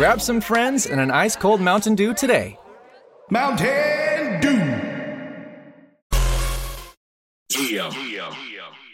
Grab some friends and an ice-cold Mountain Dew today. Mountain Dew. Yeah.